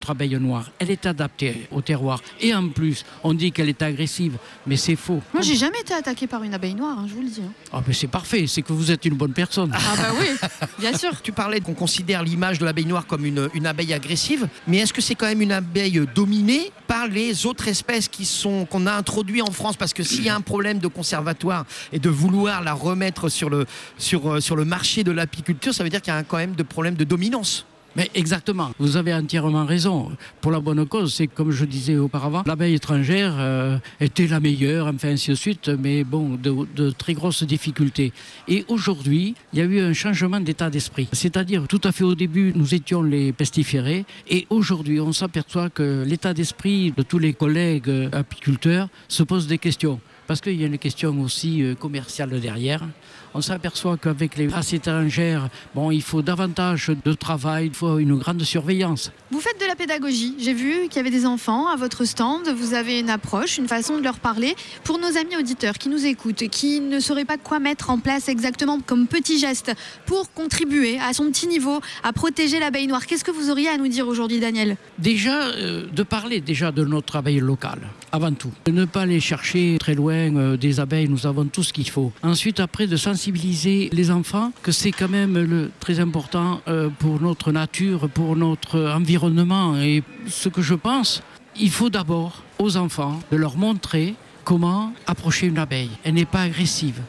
notre abeille noire. Elle est adaptée au terroir. Et en plus, on dit qu'elle est agressive, mais c'est faux. Moi, j'ai jamais été attaquée par une abeille noire, je vous le dis. Ah, mais c'est parfait, c'est que vous êtes une bonne personne. Ah bah oui, bien sûr. Tu parlais qu'on considère l'image de l'abeille noire comme une abeille agressive, mais est-ce que c'est quand même une abeille dominée par les autres espèces qu'on a introduites en France? Parce que s'il y a un problème de conservatoire et de vouloir la remettre sur le marché de l'apiculture, ça veut dire qu'il y a quand même de problèmes de dominance. Mais exactement, vous avez entièrement raison. Pour la bonne cause, c'est comme je disais auparavant, l'abeille étrangère était la meilleure, enfin ainsi de suite, mais bon, de très grosses difficultés. Et aujourd'hui, il y a eu un changement d'état d'esprit. C'est-à-dire, tout à fait au début, nous étions les pestiférés, et aujourd'hui, on s'aperçoit que l'état d'esprit de tous les collègues apiculteurs se pose des questions. Parce qu'il y a une question aussi commerciale derrière. On s'aperçoit qu'avec les races étrangères, il faut davantage de travail, il faut une grande surveillance. Vous faites de la pédagogie. J'ai vu qu'il y avait des enfants à votre stand. Vous avez une approche, une façon de leur parler. Pour nos amis auditeurs qui nous écoutent, qui ne sauraient pas quoi mettre en place exactement comme petit geste pour contribuer à son petit niveau à protéger l'abeille noire, qu'est-ce que vous auriez à nous dire aujourd'hui, Daniel? Déjà, de parler déjà de notre abeille locale, avant tout. De ne pas aller chercher très loin des abeilles, nous avons tout ce qu'il faut. Ensuite, après, de sensibiliser les enfants que c'est quand même très important pour notre nature, pour notre environnement. Et ce que je pense, il faut d'abord aux enfants de leur montrer comment approcher une abeille. Elle n'est pas agressive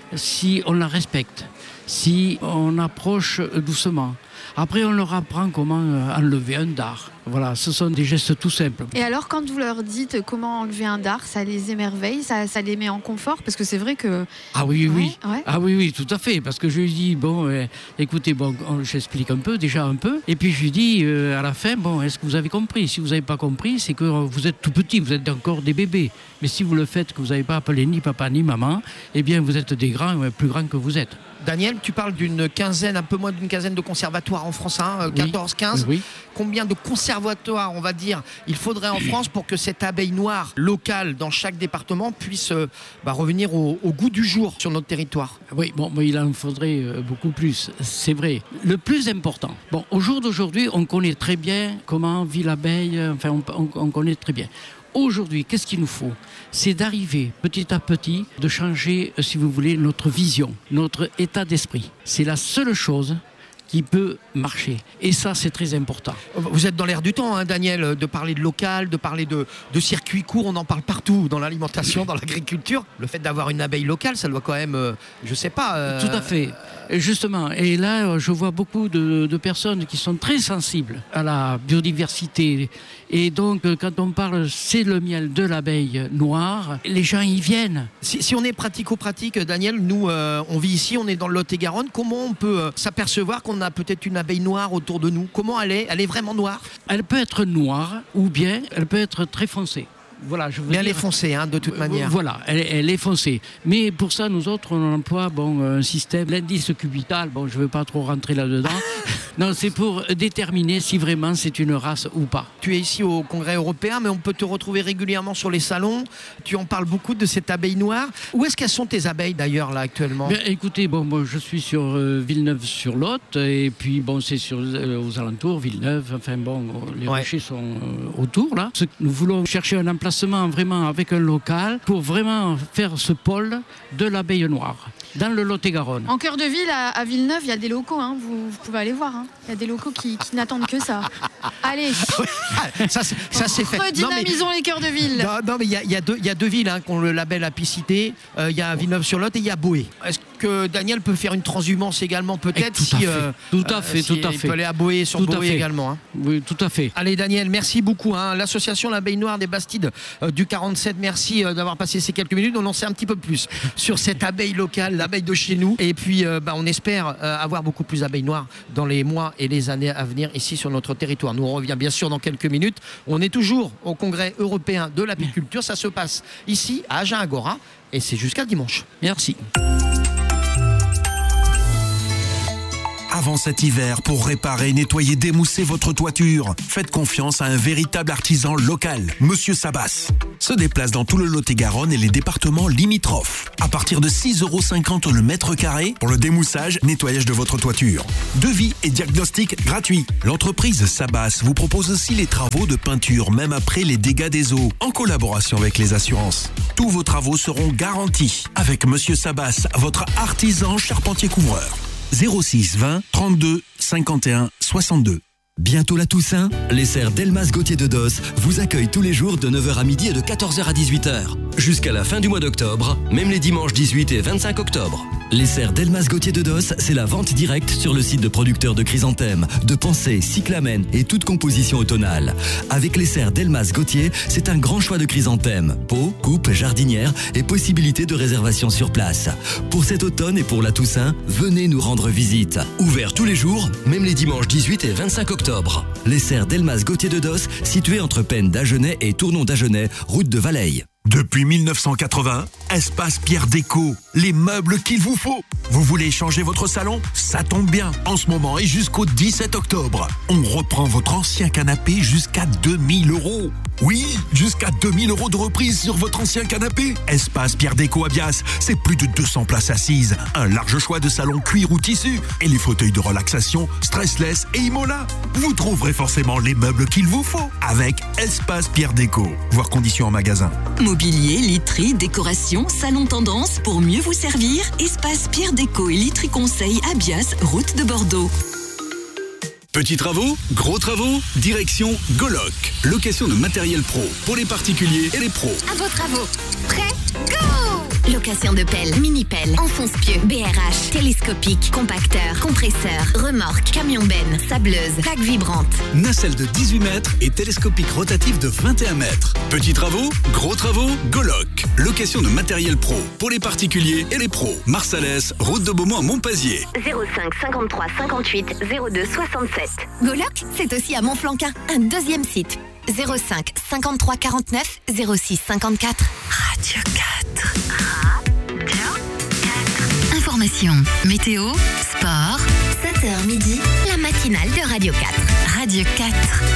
si on la respecte, si on approche doucement. Après, on leur apprend comment enlever un dard. Voilà, ce sont des gestes tout simples. Et alors, quand vous leur dites comment enlever un dard, ça les émerveille, ça les met en confort? Parce que c'est vrai que... Ah oui, oui. Ouais. Ah oui, tout à fait. Parce que je lui dis, écoutez, j'explique un peu. Et puis je lui dis, à la fin, est-ce que vous avez compris? Si vous n'avez pas compris, c'est que vous êtes tout petit, vous êtes encore des bébés. Mais si vous le faites, que vous n'avez pas appelé ni papa ni maman, eh bien, vous êtes des grands, plus grands que vous êtes. Daniel, tu parles un peu moins d'une quinzaine de conservatoires en France, 14, 15. Oui. Combien de conservatoires, on va dire, il faudrait en France pour que cette abeille noire locale dans chaque département puisse revenir au goût du jour sur notre territoire? Oui, il en faudrait beaucoup plus, c'est vrai. Le plus important, au jour d'aujourd'hui, on connaît très bien comment vit l'abeille, on connaît très bien. Aujourd'hui, qu'est-ce qu'il nous faut? C'est d'arriver petit à petit, de changer, si vous voulez, notre vision, notre état d'esprit. C'est la seule chose qui peut marcher. Et ça, c'est très important. Vous êtes dans l'air du temps, Daniel, de parler de local, de parler de circuits courts, on en parle partout, dans l'alimentation, dans l'agriculture. Le fait d'avoir une abeille locale, ça doit quand même, je sais pas... Tout à fait. Justement, et là, je vois beaucoup de personnes qui sont très sensibles à la biodiversité. Et donc, quand on parle, c'est le miel de l'abeille noire, les gens y viennent. Si on est pratico-pratique, Daniel, nous, on vit ici, on est dans le Lot-et-Garonne, comment on peut s'apercevoir qu'on a peut-être une abeille noire autour de nous? Comment elle est? Elle est vraiment noire? Elle peut être noire ou bien elle peut être très foncée. Voilà, mais elle est foncée, de toute manière. Voilà, elle est foncée. Mais pour ça, nous autres, on emploie un système, l'indice cubital. Je ne veux pas trop rentrer là-dedans. Non, c'est pour déterminer si vraiment c'est une race ou pas. Tu es ici au Congrès européen, mais on peut te retrouver régulièrement sur les salons. Tu en parles beaucoup de cette abeille noire. Où est-ce qu'elles sont tes abeilles d'ailleurs, là, actuellement? Écoutez, moi, je suis sur Villeneuve-sur-Lot. Et puis, c'est aux alentours, Villeneuve. Les rochers sont autour, là. Nous voulons chercher un emplacement vraiment avec un local pour vraiment faire ce pôle de l'abeille noire dans le Lot-et-Garonne. En cœur de ville, à Villeneuve, il y a des locaux, vous pouvez aller voir. Il y a des locaux qui n'attendent que ça. Allez, ça c'est fait. Redynamisons les cœurs de ville. Non, mais il y a deux villes qui ont le label Apicité. Il y a Villeneuve-sur-Lot et il y a Boé. Est-ce que Daniel peut faire une transhumance également peut-être? Tout à fait. Il peut aller à Boé, sur Boé également. Oui, tout à fait. Allez Daniel, merci beaucoup. L'association L'Abeille Noire des Bastides du 47, merci d'avoir passé ces quelques minutes. On en sait un petit peu plus sur cette abeille locale, l'abeille de chez nous. Et puis on espère avoir beaucoup plus d'abeilles noires dans les mois et les années à venir ici sur notre territoire. Nous on revient bien sûr dans quelques minutes. On est toujours au Congrès européen de l'apiculture. Ça se passe ici à Agen Agora et c'est jusqu'à dimanche. Merci. avant cet hiver pour réparer, nettoyer, démousser votre toiture. Faites confiance à un véritable artisan local, Monsieur Sabas. Se déplace dans tout le Lot-et-Garonne et les départements limitrophes. À partir de 6,50 € le mètre carré pour le démoussage, nettoyage de votre toiture. Devis et diagnostic gratuit. L'entreprise Sabas vous propose aussi les travaux de peinture, même après les dégâts des eaux, en collaboration avec les assurances. Tous vos travaux seront garantis avec Monsieur Sabas, votre artisan charpentier-couvreur. 06 20 32 51 62. Bientôt la Toussaint, les serres Delmas Gauthier de Dos vous accueillent tous les jours de 9h à midi et de 14h à 18h. Jusqu'à la fin du mois d'octobre, même les dimanches 18 et 25 octobre. Les serres Delmas Gauthier de Dos, c'est la vente directe sur le site de producteurs de chrysanthèmes, de pensées, cyclamènes et toute composition automnale. Avec les serres Delmas Gauthier, c'est un grand choix de chrysanthèmes, pots, coupes, jardinières et possibilité de réservation sur place. Pour cet automne et pour la Toussaint, venez nous rendre visite. Ouvert tous les jours, même les dimanches 18 et 25 octobre. Les serres Delmas Gauthier de Dos, situées entre Pennes d'Agenais et Tournon d'Agenais, route de Valeille. Depuis 1980, Espace Pierre Déco, les meubles qu'il vous faut. Vous voulez changer votre salon? Ça tombe bien. En ce moment et jusqu'au 17 octobre, on reprend votre ancien canapé jusqu'à 2000 €. Oui, jusqu'à 2000 € de reprise sur votre ancien canapé. Espace Pierre Déco à Bias, c'est plus de 200 places assises, un large choix de salons cuir ou tissu et les fauteuils de relaxation Stressless et Imola. Vous trouverez forcément les meubles qu'il vous faut avec Espace Pierre Déco. Voir conditions en magasin. Mobilier, literie, décoration, salon tendance, pour mieux vous servir, Espace Pierre Déco et Literie Conseil à Bias, route de Bordeaux. Petits travaux, gros travaux, direction Goloc. Location de matériel pro pour les particuliers et les pros. À vos travaux. Prêt? Go! Location de pelle, mini-pelle, enfonce-pieux, BRH, télescopique, compacteur, compresseur, remorque, camion-benne, sableuse, plaque vibrante. Nacelle de 18 mètres et télescopique rotatif de 21 mètres. Petits travaux, gros travaux, Goloc. Location de matériel pro pour les particuliers et les pros. Marsalès, route de Beaumont à Montpazier. 05 53 58 02 67. Goloc, c'est aussi à Montflanquin, un deuxième site. 05 53 49 06 54. Radio 4. Information, météo, sport, 7h midi, la matinale de Radio 4. Radio 4,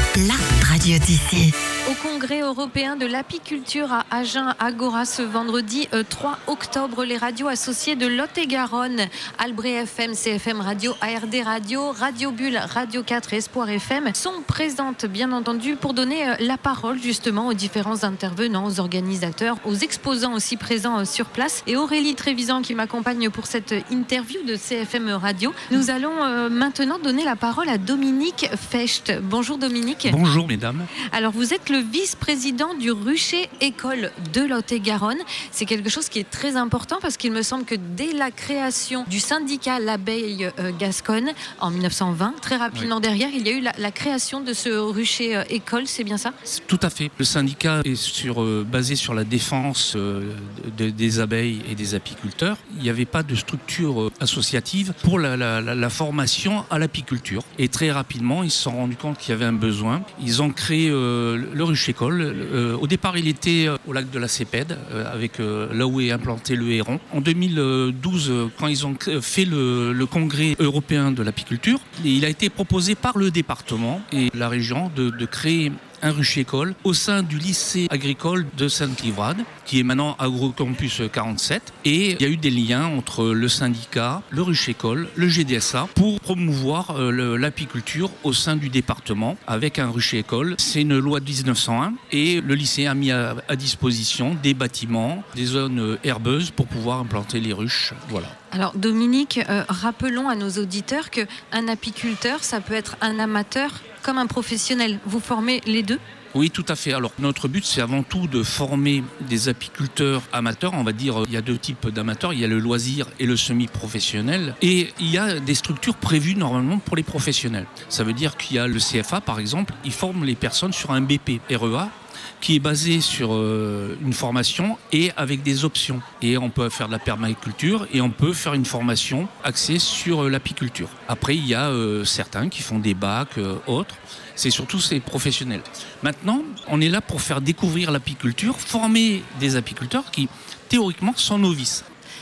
la radio d'ici. Au Congrès européen de l'apiculture à Agen, Agora, ce vendredi 3 octobre, les radios associées de Lot-et-Garonne, Albré FM, CFM Radio, ARD Radio, Radio Bulle, Radio 4 et Espoir FM sont présentes, bien entendu, pour donner la parole justement aux différents intervenants, aux organisateurs, aux exposants aussi présents sur place. Et Aurélie Trévisan qui m'accompagne pour cette interview de CFM Radio. Nous allons maintenant donner la parole à Dominique Fecht. Bonjour Dominique. Bonjour mesdames. Alors vous êtes le vice-président du Rucher École de Lot-et-Garonne. C'est quelque chose qui est très important parce qu'il me semble que dès la création du syndicat L'Abeille Gasconne en 1920, très rapidement derrière, il y a eu la création de ce Rucher École, c'est bien ça? Tout à fait. Le syndicat est basé sur la défense des abeilles et des apiculteurs. Il n'y avait pas de structure associative pour la formation à l'apiculture. Et très rapidement, ils se sont rendus compte qu'il y avait un besoin. Ils ont créé le Rucher École. Au départ, il était au lac de la Cépède, avec là où est implanté le héron. En 2012, quand ils ont fait le congrès européen de l'apiculture, il a été proposé par le département et la région de créer un Rucher École au sein du lycée agricole de Sainte-Livrade, qui est maintenant Agrocampus 47. Et il y a eu des liens entre le syndicat, le Rucher École, le GDSA pour promouvoir l'apiculture au sein du département avec un Rucher École. C'est une loi de 1901 et le lycée a mis à disposition des bâtiments, des zones herbeuses pour pouvoir implanter les ruches. Voilà. Alors Dominique, rappelons à nos auditeurs qu'un apiculteur, ça peut être un amateur comme un professionnel. Vous formez les deux ? Oui, tout à fait. Alors, notre but, c'est avant tout de former des apiculteurs amateurs. On va dire, il y a deux types d'amateurs. Il y a le loisir et le semi-professionnel. Et il y a des structures prévues normalement pour les professionnels. Ça veut dire qu'il y a le CFA, par exemple. Il forme les personnes sur un BP REA qui est basé sur une formation et avec des options. Et on peut faire de la permaculture et on peut faire une formation axée sur l'apiculture. Après, il y a certains qui font des bacs, autres. C'est surtout ces professionnels. Maintenant, on est là pour faire découvrir l'apiculture, former des apiculteurs qui, théoriquement, sont novices.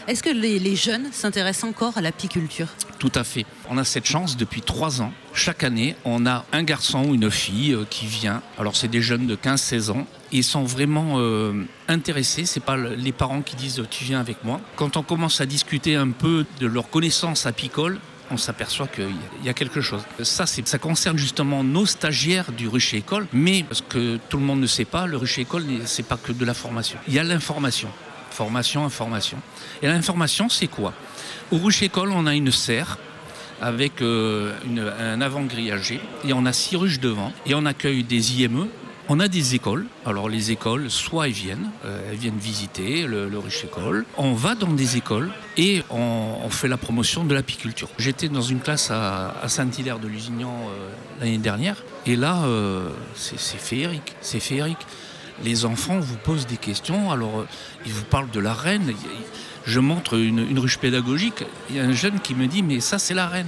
Est-ce que les jeunes s'intéressent encore à l'apiculture ? Tout à fait. On a cette chance depuis 3 ans. Chaque année, on a un garçon ou une fille qui vient. Alors c'est des jeunes de 15-16 ans. Ils sont vraiment intéressés. C'est pas les parents qui disent « tu viens avec moi ». Quand on commence à discuter un peu de leur connaissance apicole, on s'aperçoit qu'il y a quelque chose. Ça concerne justement nos stagiaires du Rucher École, mais ce que tout le monde ne sait pas, le Rucher École, c'est pas que de la formation. Il y a l'information. Formation, information. Et l'information, c'est quoi ? Au Rucher École, on a une serre avec un avant-grillagé et on a 6 ruches devant et on accueille des IME. On a des écoles. Alors les écoles, soit elles viennent visiter le Rucher École. On va dans des écoles et on fait la promotion de l'apiculture. J'étais dans une classe à Saint-Hilaire de Lusignan l'année dernière et là, c'est féerique. C'est féerique. Les enfants vous posent des questions. Alors ils vous parlent de la reine. Je montre une ruche pédagogique. Il y a un jeune qui me dit « mais ça c'est la reine ».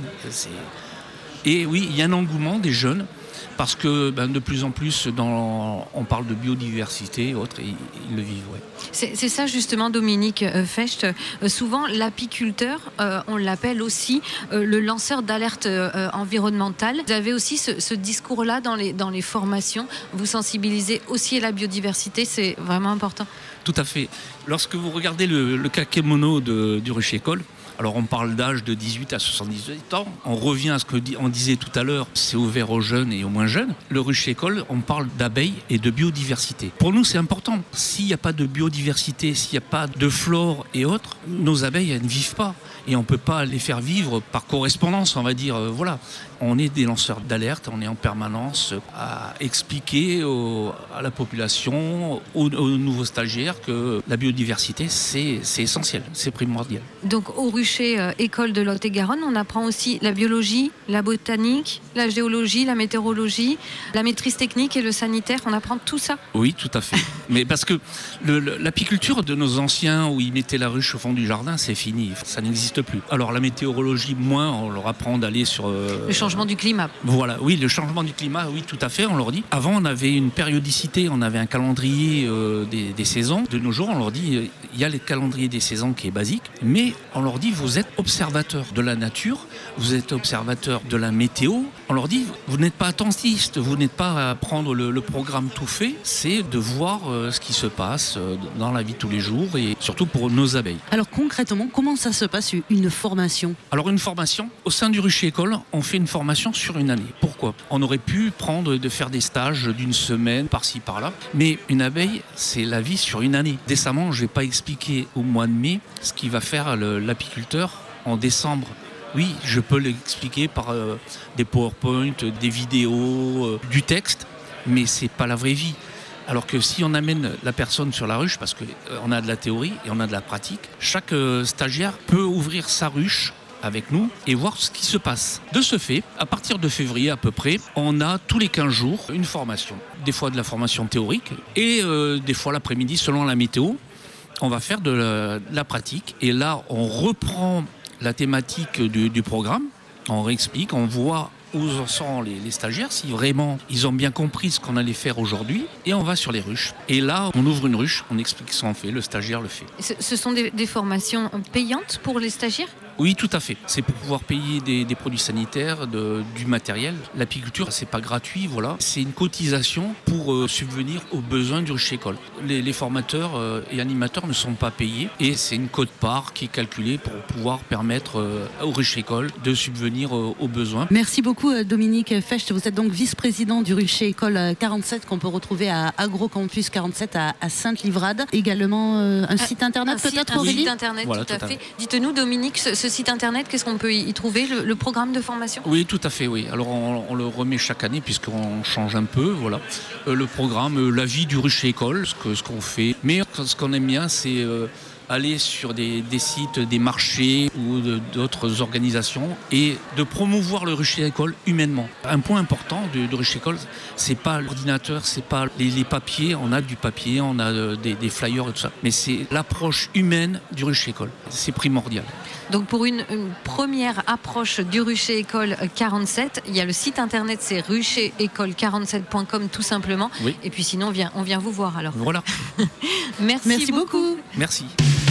Et oui, il y a un engouement des jeunes. Parce que de plus en plus, on parle de biodiversité et autres, et ils le vivent. Ouais. C'est ça justement, Dominique Fecht. Souvent, l'apiculteur, on l'appelle aussi le lanceur d'alerte environnementale. Vous avez aussi ce discours-là dans les formations. Vous sensibilisez aussi à la biodiversité, c'est vraiment important. Tout à fait. Lorsque vous regardez le kakémono du Rucher École, alors on parle d'âge de 18 à 78 ans. On revient à ce qu'on disait tout à l'heure, c'est ouvert aux jeunes et aux moins jeunes. Le Rucher École, on parle d'abeilles et de biodiversité. Pour nous, c'est important. S'il n'y a pas de biodiversité, s'il n'y a pas de flore et autres, nos abeilles, elles ne vivent pas. Et on ne peut pas les faire vivre par correspondance, on va dire. Voilà. On est des lanceurs d'alerte, on est en permanence à expliquer à la population, aux nouveaux stagiaires que la biodiversité, c'est essentiel, c'est primordial. Donc au Rucher École de Lot-et-Garonne, on apprend aussi la biologie, la botanique, la géologie, la météorologie, la maîtrise technique et le sanitaire. On apprend tout ça ? Oui, tout à fait. Mais parce que l'apiculture de nos anciens, où ils mettaient la ruche au fond du jardin, c'est fini, ça n'existe plus. Alors la météorologie, moins, on leur apprend d'aller sur... le changement du climat. Voilà, oui, le changement du climat, oui, tout à fait, on leur dit. Avant, on avait une périodicité, on avait un calendrier des saisons. De nos jours, on leur dit, il y a le calendrier des saisons qui est basique, mais on leur dit, vous êtes observateur de la nature, vous êtes observateur de la météo. On leur dit, vous n'êtes pas attentiste, vous n'êtes pas à prendre le programme tout fait, c'est de voir ce qui se passe dans la vie de tous les jours et surtout pour nos abeilles. Alors concrètement, comment ça se passe une formation ? Alors une formation, au sein du Rucher École, on fait une formation sur une année. Pourquoi ? On aurait pu de faire des stages d'une semaine par-ci par-là, mais une abeille, c'est la vie sur une année. Décemment, je ne vais pas expliquer au mois de mai ce qui va faire l'apiculteur en décembre. Oui, je peux l'expliquer par des PowerPoint, des vidéos, du texte, mais c'est pas la vraie vie. Alors que si on amène la personne sur la ruche, parce qu'on a de la théorie et on a de la pratique, chaque stagiaire peut ouvrir sa ruche avec nous et voir ce qui se passe. De ce fait, à partir de février à peu près, on a tous les 15 jours une formation. Des fois de la formation théorique et des fois l'après-midi, selon la météo, on va faire de la pratique. Et là, on reprend la thématique du programme, on réexplique, on voit où en sont les stagiaires, si vraiment ils ont bien compris ce qu'on allait faire aujourd'hui, et on va sur les ruches. Et là, on ouvre une ruche, on explique ce qu'on fait, le stagiaire le fait. Ce sont des formations payantes pour les stagiaires ? Oui, tout à fait. C'est pour pouvoir payer des produits sanitaires, du matériel. L'apiculture, c'est pas gratuit, voilà. C'est une cotisation pour subvenir aux besoins du Rucher École. Les formateurs et animateurs ne sont pas payés et c'est une quote-part qui est calculée pour pouvoir permettre au Rucher École de subvenir aux besoins. Merci beaucoup Dominique Fecht. Vous êtes donc vice-président du Rucher École 47 qu'on peut retrouver à Agrocampus 47 à Sainte-Livrade. Également un site internet peut-être, Aurélie ? Un site internet, voilà, tout à fait. Dites-nous Dominique, ce site internet, qu'est-ce qu'on peut y trouver, le programme de formation ? Oui, tout à fait, oui. Alors on le remet chaque année puisqu'on change un peu, voilà. Le programme, la vie du Rucher École, ce qu'on fait. Mais ce qu'on aime bien, c'est aller sur des sites, des marchés ou d'autres organisations et de promouvoir le Rucher École humainement. Un point important de Rucher École, c'est pas l'ordinateur, c'est pas les papiers. On a du papier, on a des flyers et tout ça. Mais c'est l'approche humaine du Rucher École. C'est primordial. Donc pour une première approche du Rucher École 47, il y a le site internet, c'est rucherécole47.com tout simplement. Oui. Et puis sinon, on vient vous voir alors. Voilà. Merci beaucoup. Merci.